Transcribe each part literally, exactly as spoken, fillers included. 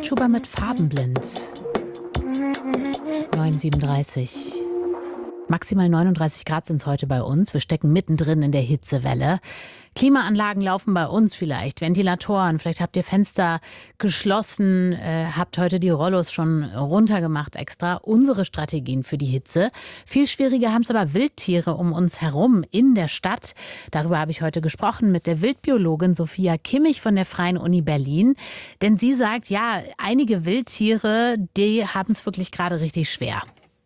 Robert Schuber mit Farbenblind. neun Uhr siebenunddreißig. Maximal neununddreißig Grad sind es heute bei uns. Wir stecken mittendrin in der Hitzewelle. Klimaanlagen laufen bei uns vielleicht, Ventilatoren. Vielleicht habt ihr Fenster geschlossen, äh, habt heute die Rollos schon runtergemacht extra. Unsere Strategien für die Hitze. Viel schwieriger haben es aber Wildtiere um uns herum in der Stadt. Darüber habe ich heute gesprochen mit der Wildbiologin Sophia Kimmich von der Freien Uni Berlin. Denn sie sagt, ja, einige Wildtiere, die haben es wirklich gerade richtig schwer.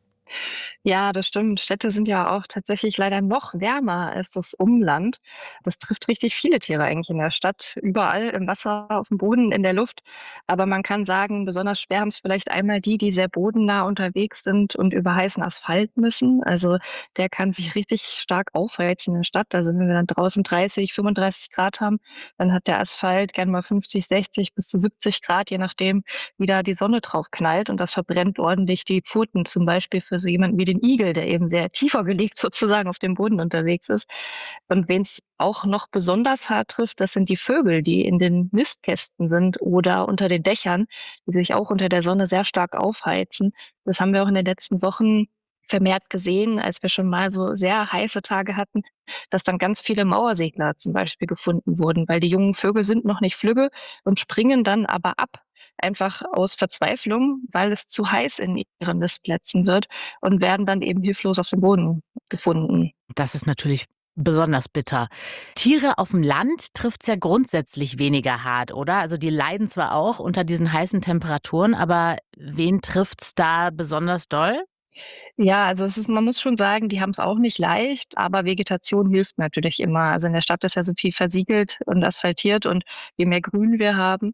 Ja, das stimmt. Städte sind ja auch tatsächlich leider noch wärmer als das Umland. Das trifft richtig viele Tiere eigentlich in der Stadt, überall im Wasser, auf dem Boden, in der Luft. Aber man kann sagen, besonders schwer haben es vielleicht einmal die, die sehr bodennah unterwegs sind und über heißen Asphalt müssen. Also der kann sich richtig stark aufheizen in der Stadt. Also wenn wir dann draußen dreißig, fünfunddreißig Grad haben, dann hat der Asphalt gern mal fünfzig, sechzig bis zu siebzig Grad, je nachdem, wie da die Sonne drauf knallt. Und das verbrennt ordentlich die Pfoten, zum Beispiel für so jemanden wie den Igel, der eben sehr tiefer gelegt sozusagen auf dem Boden unterwegs ist. Und wen es auch noch besonders hart trifft, das sind die Vögel, die in den Nistkästen sind oder unter den Dächern, die sich auch unter der Sonne sehr stark aufheizen. Das haben wir auch in den letzten Wochen vermehrt gesehen, als wir schon mal so sehr heiße Tage hatten, dass dann ganz viele Mauersegler zum Beispiel gefunden wurden, weil die jungen Vögel sind noch nicht flügge und springen dann aber ab, einfach aus Verzweiflung, weil es zu heiß in ihren Nistplätzen wird und werden dann eben hilflos auf dem Boden gefunden. Das ist natürlich besonders bitter. Tiere auf dem Land trifft es ja grundsätzlich weniger hart, oder? Also die leiden zwar auch unter diesen heißen Temperaturen, aber wen trifft es da besonders doll? Ja, also es ist man muss schon sagen, die haben es auch nicht leicht, aber Vegetation hilft natürlich immer. Also in der Stadt ist ja so viel versiegelt und asphaltiert und je mehr Grün wir haben,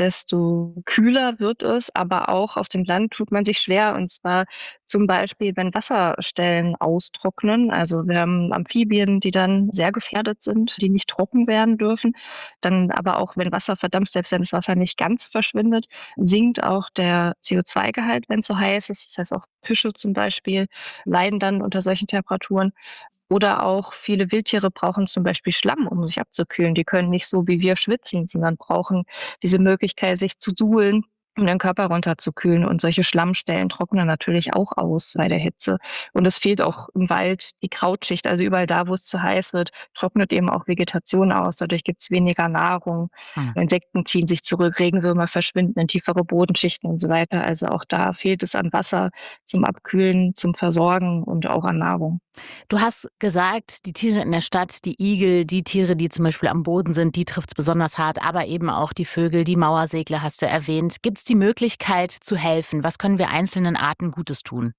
desto kühler wird es. Aber auch auf dem Land tut man sich schwer, und zwar zum Beispiel, wenn Wasserstellen austrocknen. Also wir haben Amphibien, die dann sehr gefährdet sind, die nicht trocken werden dürfen. Dann aber auch, wenn Wasser verdampft, selbst wenn das Wasser nicht ganz verschwindet, sinkt auch der C O zwei Gehalt, wenn es so heiß ist. Das heißt, auch Fische zum Beispiel leiden dann unter solchen Temperaturen. Oder auch viele Wildtiere brauchen zum Beispiel Schlamm, um sich abzukühlen. Die können nicht so wie wir schwitzen, sondern brauchen diese Möglichkeit, sich zu suhlen, um den Körper runterzukühlen. Und solche Schlammstellen trocknen natürlich auch aus bei der Hitze. Und es fehlt auch im Wald die Krautschicht. Also überall da, wo es zu heiß wird, trocknet eben auch Vegetation aus. Dadurch gibt es weniger Nahrung. Hm. Insekten ziehen sich zurück, Regenwürmer verschwinden in tiefere Bodenschichten und so weiter. Also auch da fehlt es an Wasser zum Abkühlen, zum Versorgen und auch an Nahrung. Du hast gesagt, die Tiere in der Stadt, die Igel, die Tiere, die zum Beispiel am Boden sind, die trifft es besonders hart, aber eben auch die Vögel, die Mauersegler hast du erwähnt. Gibt es die Möglichkeit zu helfen? Was können wir einzelnen Arten Gutes tun?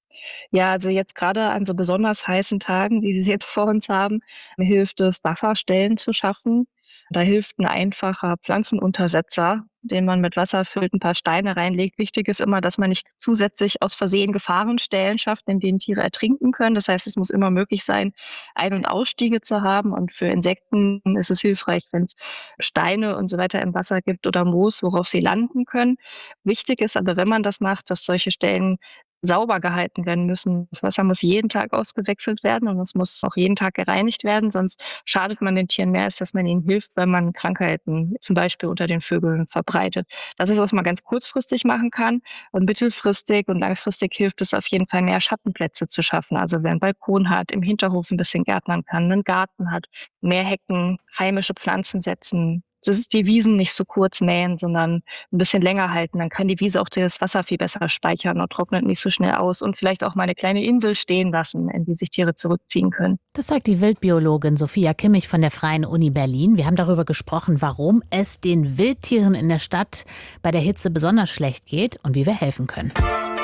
Ja, also jetzt gerade an so besonders heißen Tagen, wie wir sie jetzt vor uns haben, hilft es, Wasserstellen zu schaffen. Da hilft ein einfacher Pflanzenuntersetzer, den man mit Wasser füllt, ein paar Steine reinlegt. Wichtig ist immer, dass man nicht zusätzlich aus Versehen Gefahrenstellen schafft, in denen Tiere ertrinken können. Das heißt, es muss immer möglich sein, Ein- und Ausstiege zu haben. Und für Insekten ist es hilfreich, wenn es Steine und so weiter im Wasser gibt oder Moos, worauf sie landen können. Wichtig ist aber, wenn man das macht, dass solche Stellen sauber gehalten werden müssen. Das Wasser muss jeden Tag ausgewechselt werden und es muss auch jeden Tag gereinigt werden, sonst schadet man den Tieren mehr, als dass man ihnen hilft, wenn man Krankheiten zum Beispiel unter den Vögeln verbreitet. Das ist, was man ganz kurzfristig machen kann, und mittelfristig und langfristig hilft es auf jeden Fall, mehr Schattenplätze zu schaffen. Also wer einen Balkon hat, im Hinterhof ein bisschen gärtnern kann, einen Garten hat, mehr Hecken, heimische Pflanzen setzen. Das ist die Wiesen nicht so kurz mähen, sondern ein bisschen länger halten. Dann kann die Wiese auch das Wasser viel besser speichern und trocknet nicht so schnell aus. Und vielleicht auch mal eine kleine Insel stehen lassen, in die sich Tiere zurückziehen können. Das sagt die Wildbiologin Sophia Kimmich von der Freien Uni Berlin. Wir haben darüber gesprochen, warum es den Wildtieren in der Stadt bei der Hitze besonders schlecht geht und wie wir helfen können.